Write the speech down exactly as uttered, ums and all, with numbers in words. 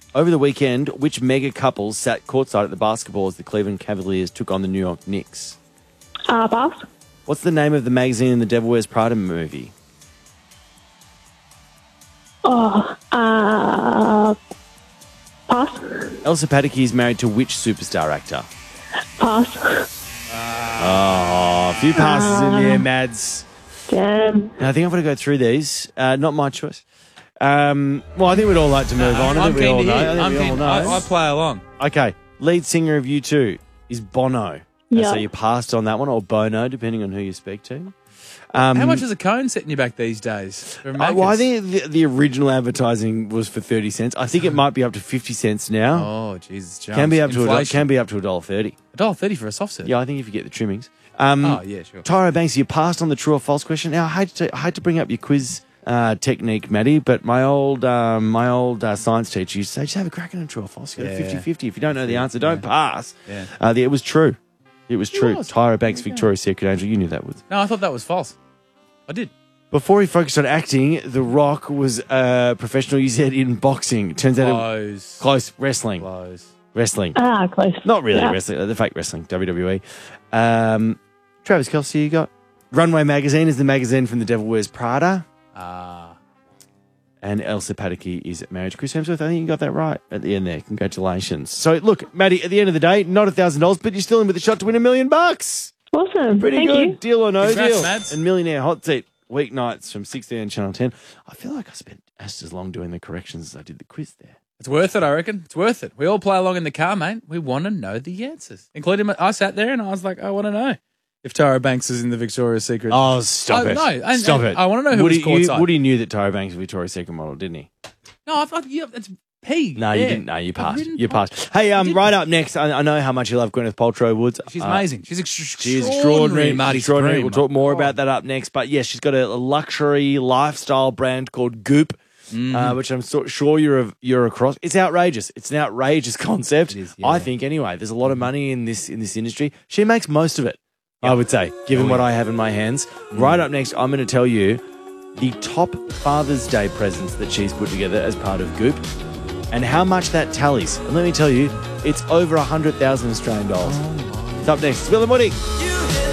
Over the weekend, which mega couples sat courtside at the basketball as the Cleveland Cavaliers took on the New York Knicks? Uh, pass. What's the name of the magazine in the Devil Wears Prada movie? Oh, uh, pass. Elsa Pataky is married to which superstar actor? Pass. Oh, a few passes in there, Mads. Damn. Now, I think I've got to go through these. Uh, not my choice. Um, well, I think we'd all like to move on. I I'm think we all keen to know. hear. I think I'm we all keen. know. I, I play along. Okay, lead singer of U two is Bono. Uh, Yeah. So you passed on that one, or Bono, depending on who you speak to. Um, How much is a cone setting you back these days? For Uh, well, I Macca's? think the, the original advertising was for thirty cents. I think it might be up to fifty cents now. Oh, Jesus. can be up to a do- Inflation. can be up to a dollar thirty. a dollar thirty for a soft set. Yeah, I think if you get the trimmings. Um, Oh, yeah, sure. Tyra Banks, you passed on the true or false question. Now, I hate to, I hate to bring up your quiz uh, technique, Maddie, but my old um, my old uh, science teacher used to say, just have a crack at a true or false. You got a Yeah. fifty-fifty. If you don't know the answer, don't pass. Yeah. Uh, the, it was true. It was true. was. Tyra Banks, Victoria's Secret Angel. You knew that was. No, I thought that was false. I did. Before he focused on acting, The Rock was a professional, you said, in boxing. Turns out it Close. close wrestling. Close. Wrestling. Ah, close. Not really Yeah. wrestling, uh, the fake wrestling, W W E. Um, Travis Kelce, you got Runway Magazine is the magazine from The Devil Wears Prada. Ah. And Elsa Pataky is married to Chris Hemsworth. I think you got that right at the end there. Congratulations. So, look, Maddie, at the end of the day, not one thousand dollars, but you're still in with a shot to win a million bucks. Awesome. Pretty Thank good. you. Deal or no Congrats, deal. Mads. And Millionaire Hot Seat, weeknights from six thirty on Channel ten. I feel like I spent just as long doing the corrections as I did the quiz there. It's worth it, I reckon. It's worth it. We all play along in the car, mate. We want to know the answers. Including, my- I sat there and I was like, I want to know if Tyra Banks is in the Victoria's Secret. Oh, stop Oh, it. no, and- Stop and it. I wanna know who Woody, was courtside. you, Woody knew that Tyra Banks was Victoria's Secret model, didn't he? No, I thought yeah, it's P. No, you Yeah. didn't. No, you I've passed. written You Pol- passed. Hey, um, didn't. right up next, I, I know how much you love Gwyneth Paltrow Woods. She's Uh, amazing. She's ex- She is extraordinary. extraordinary. Marty extraordinary. Supreme. We'll talk more Oh. about that up next. But yes, she's got a, a luxury lifestyle brand called Goop, Mm-hmm. uh, which I'm so, sure you're you're across. It's outrageous. It's an outrageous concept. It is, yeah. I think anyway. There's a lot of money in this in this industry. She makes most of it. I would say, given what I have in my hands. Right up next, I'm going to tell you the top Father's Day presents that she's put together as part of Goop, and how much that tallies. And let me tell you, it's over one hundred thousand Australian dollars. It's up next. It's Will and Woody.